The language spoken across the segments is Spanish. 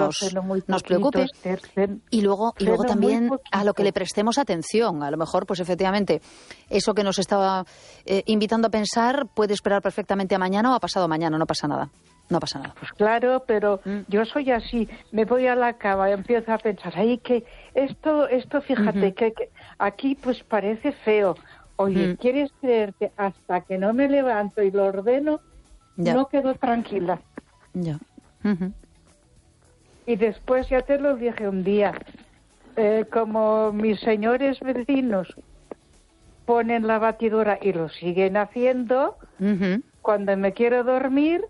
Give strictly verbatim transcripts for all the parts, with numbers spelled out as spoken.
nos, poquito, nos preocupe. Esther, cen, y luego, y luego también a lo que le prestemos atención. A lo mejor, pues efectivamente, eso que nos estaba eh, invitando a pensar puede esperar perfectamente a mañana o a pasado mañana, no pasa nada. No pasa nada. Pues claro, pero mm. yo soy así, me voy a la cama y empiezo a pensar, ay, que esto, esto fíjate, uh-huh. que, que aquí pues parece feo. Oye, mm. ¿quieres creer que hasta que no me levanto y lo ordeno, ya. no quedo tranquila? Ya. Uh-huh. Y después ya te lo dije un día, eh, como mis señores vecinos ponen la batidora y lo siguen haciendo, uh-huh. cuando me quiero dormir,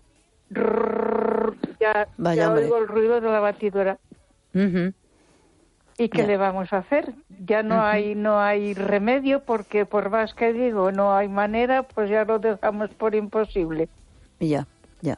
ya, Vaya, ya oigo el ruido de la batidora. Uh-huh. ¿Y qué yeah. le vamos a hacer? Ya no uh-huh. hay no hay remedio, porque por más que digo no hay manera, pues ya lo dejamos por imposible. Ya, ya.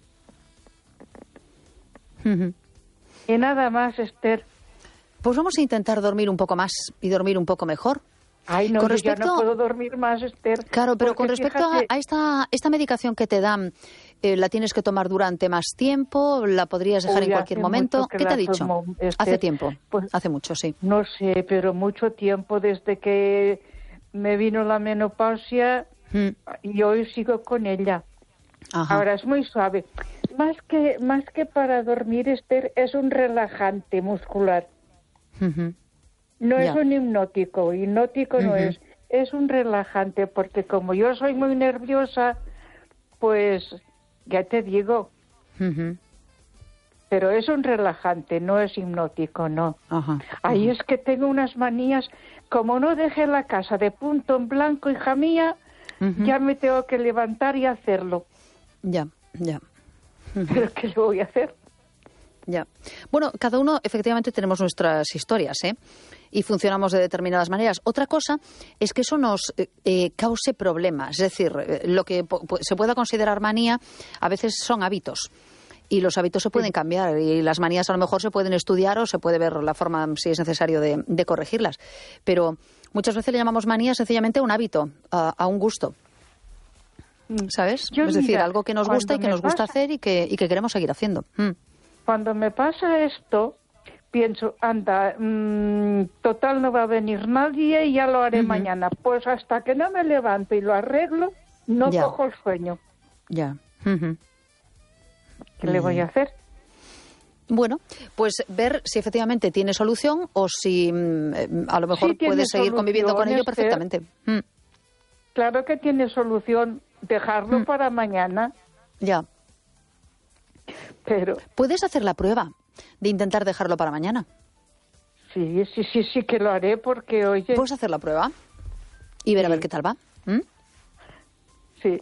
Uh-huh. Y nada más, Esther. Pues vamos a intentar dormir un poco más y dormir un poco mejor. Ay, no, con respecto... ya no puedo dormir más, Esther. Claro, pero con respecto fíjate... a esta, esta medicación que te dan, eh, ¿la tienes que tomar durante más tiempo? ¿La podrías dejar Uy, en cualquier momento? ¿Qué te ha dicho? Tomo, Esther. Hace tiempo, pues, hace mucho, sí. No sé, pero mucho tiempo, desde que me vino la menopausia, hmm. y hoy sigo con ella. Ajá. Ahora es muy suave. Más que, más que para dormir, Esther, es un relajante muscular. Uh-huh. No ya. es un hipnótico, hipnótico uh-huh. no es, es un relajante, porque como yo soy muy nerviosa, pues ya te digo, uh-huh. pero es un relajante, no es hipnótico, no. Uh-huh. Ahí uh-huh. es que tengo unas manías, como no dejé la casa de punto en blanco, hija mía, uh-huh. ya me tengo que levantar y hacerlo. Ya, ya. Uh-huh. ¿Pero qué le voy a hacer? Ya. Bueno, cada uno efectivamente tenemos nuestras historias, ¿eh? Y funcionamos de determinadas maneras. Otra cosa es que eso nos eh, cause problemas. Es decir, eh, lo que po- se pueda considerar manía a veces son hábitos. Y los hábitos se pueden cambiar. Y las manías a lo mejor se pueden estudiar o se puede ver la forma, si es necesario, de, de corregirlas. Pero muchas veces le llamamos manía sencillamente a un hábito, a, a un gusto. ¿Sabes? Yo, es decir, mira, algo que nos gusta y que nos pasa... gusta hacer y que, y que queremos seguir haciendo. Mm. Cuando me pasa esto, pienso, anda, mmm, total no va a venir nadie y ya lo haré uh-huh. mañana. Pues hasta que no me levanto y lo arreglo, no ya. cojo el sueño. Ya. Uh-huh. ¿Qué uh-huh. le voy a hacer? Bueno, pues ver si efectivamente tiene solución o si mm, a lo mejor sí puedes seguir conviviendo con ello perfectamente. Mm. Claro que tiene solución, dejarlo mm. para mañana. Ya. Pero puedes hacer la prueba de intentar dejarlo para mañana. Sí, sí, sí, sí que lo haré, porque oye... ¿Puedes hacer la prueba? Y ver sí. a ver qué tal va. ¿Mm? Sí.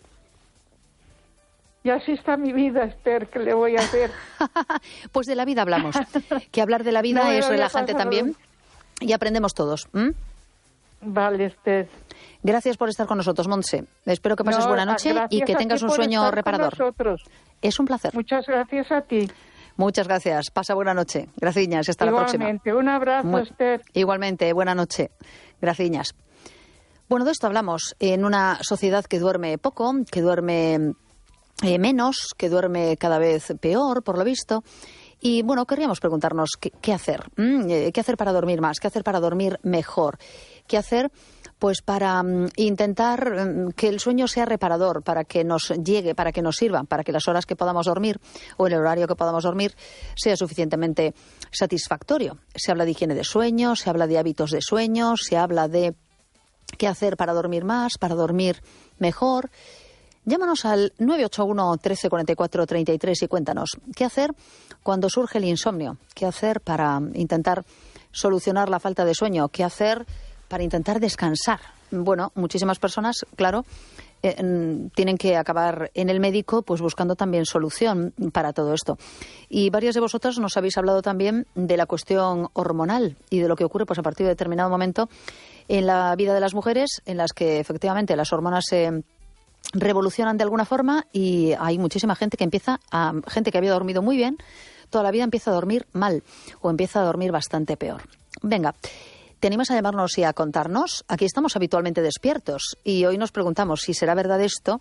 Y así está mi vida, Esther, ¿qué le voy a hacer? Pues de la vida hablamos. Que hablar de la vida no, es relajante también. Y aprendemos todos. ¿Mm? Vale, Esther. Gracias por estar con nosotros, Montse. Espero que pases no, buena noche y que tengas un sueño reparador. Es un placer. Muchas gracias a ti. Muchas gracias. Pasa buena noche. Gracias. Hasta Igualmente. la próxima. Un abrazo, Muy... Esther. Igualmente. Buena noche. Gracias. Bueno, de esto hablamos. En una sociedad que duerme poco, que duerme eh, menos, que duerme cada vez peor, por lo visto. Y bueno, querríamos preguntarnos qué, qué hacer. ¿Mm? ¿Qué hacer para dormir más? ¿Qué hacer para dormir mejor? ¿Qué hacer? Pues para um, intentar um, que el sueño sea reparador, para que nos llegue, para que nos sirva, para que las horas que podamos dormir o el horario que podamos dormir sea suficientemente satisfactorio. Se habla de higiene de sueño, se habla de hábitos de sueño, se habla de qué hacer para dormir más, para dormir mejor. Llámanos al nueve ocho uno, trece cuarenta y cuatro, treinta y tres y cuéntanos qué hacer cuando surge el insomnio, qué hacer para intentar solucionar la falta de sueño, qué hacer para intentar descansar. Bueno, muchísimas personas, claro, eh, tienen que acabar en el médico pues buscando también solución para todo esto. Y varias de vosotras nos habéis hablado también de la cuestión hormonal y de lo que ocurre pues a partir de determinado momento en la vida de las mujeres, en las que efectivamente las hormonas se revolucionan de alguna forma y hay muchísima gente que empieza a, gente que había dormido muy bien, toda la vida empieza a dormir mal o empieza a dormir bastante peor. Venga. ¿Te animas a llamarnos y a contarnos? Aquí estamos habitualmente despiertos y hoy nos preguntamos si será verdad esto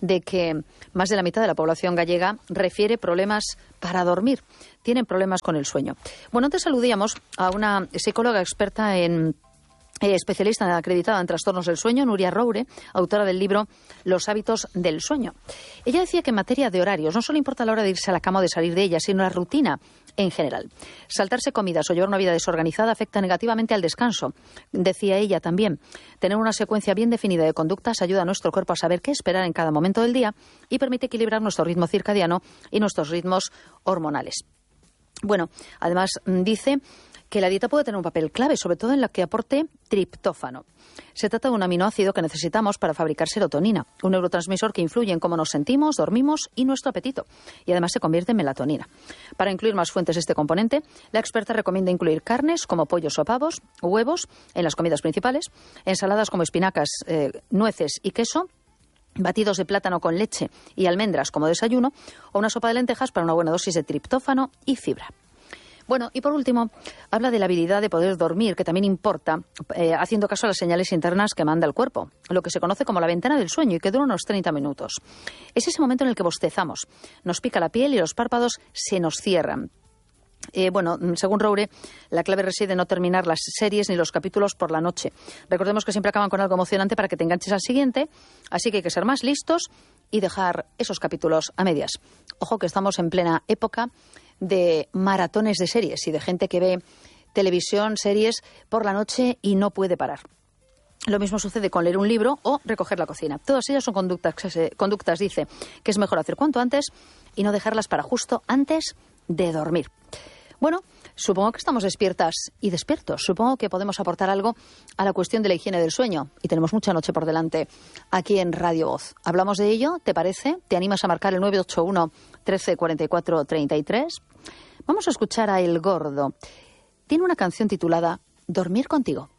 de que más de la mitad de la población gallega refiere problemas para dormir. Tienen problemas con el sueño. Bueno, antes aludíamos a una psicóloga experta en Eh, especialista acreditada en trastornos del sueño, Nuria Roure, autora del libro Los hábitos del sueño. Ella decía que en materia de horarios no solo importa la hora de irse a la cama o de salir de ella, sino la rutina en general. Saltarse comidas o llevar una vida desorganizada afecta negativamente al descanso. Decía ella también, tener una secuencia bien definida de conductas ayuda a nuestro cuerpo a saber qué esperar en cada momento del día y permite equilibrar nuestro ritmo circadiano y nuestros ritmos hormonales. Bueno, además dice que la dieta puede tener un papel clave, sobre todo en la que aporte triptófano. Se trata de un aminoácido que necesitamos para fabricar serotonina, un neurotransmisor que influye en cómo nos sentimos, dormimos y nuestro apetito, y además se convierte en melatonina. Para incluir más fuentes de este componente, la experta recomienda incluir carnes como pollos o pavos, huevos en las comidas principales, ensaladas como espinacas, eh, nueces y queso, batidos de plátano con leche y almendras como desayuno, o una sopa de lentejas para una buena dosis de triptófano y fibra. Bueno, y por último, habla de la habilidad de poder dormir, que también importa, eh, haciendo caso a las señales internas que manda el cuerpo, lo que se conoce como la ventana del sueño y que dura unos treinta minutos. Es ese momento en el que bostezamos, nos pica la piel y los párpados se nos cierran. Eh, bueno, según Roure, la clave reside en no terminar las series ni los capítulos por la noche. Recordemos que siempre acaban con algo emocionante para que te enganches al siguiente, así que hay que ser más listos y dejar esos capítulos a medias. Ojo que estamos en plena época de maratones de series y de gente que ve televisión, series por la noche y no puede parar. Lo mismo sucede con leer un libro o recoger la cocina. Todas ellas son conductas, conductas, dice, que es mejor hacer cuanto antes y no dejarlas para justo antes de dormir. Bueno, supongo que estamos despiertas y despiertos. Supongo que podemos aportar algo a la cuestión de la higiene del sueño. Y tenemos mucha noche por delante aquí en Radio Voz. ¿Hablamos de ello? ¿Te parece? ¿Te animas a marcar el nueve ocho uno, trece, cuarenta y cuatro, treinta y tres? Vamos a escuchar a El Gordo. Tiene una canción titulada Dormir contigo.